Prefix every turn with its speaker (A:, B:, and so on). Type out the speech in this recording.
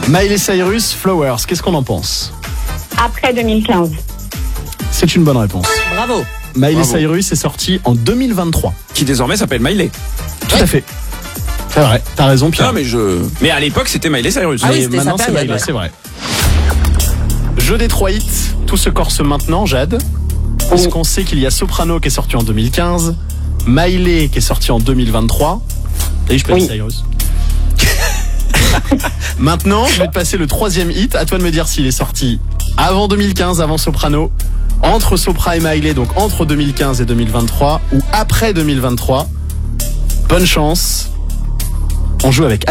A: Miley Cyrus, Flowers, qu'est-ce qu'on en pense?
B: Après 2015.
A: C'est une bonne réponse.
C: Bravo.
A: Miley Cyrus est sortie en 2023.
D: Qui désormais s'appelle Miley.
A: Tout à fait. C'est vrai, t'as raison Pierre.
D: Non mais à l'époque c'était Miley Cyrus.
C: Ah oui,
A: Et
C: c'était
A: maintenant
C: sa
A: c'est
C: période,
A: Miley,
C: ouais.
A: c'est vrai. Jeu des 3 hits, tout se corse maintenant, Jade. Puisqu'on sait qu'il y a Soprano qui est sorti en 2015, Miley qui est sorti en 2023, et je peux dire Cyrus. Maintenant, je vais te passer le 3e hit. À toi de me dire s'il est sorti avant 2015, avant Soprano, entre Sopra et Miley, donc entre 2015 et 2023, ou après 2023. Bonne chance. On joue avec